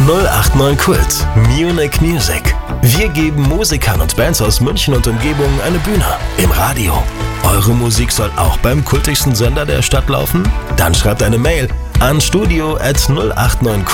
089 Kult. Munich Music. Wir geben Musikern und Bands aus München und Umgebung eine Bühne. Im Radio. Eure Musik soll auch beim kultigsten Sender der Stadt laufen? Dann schreibt eine Mail an studio@089kult.de.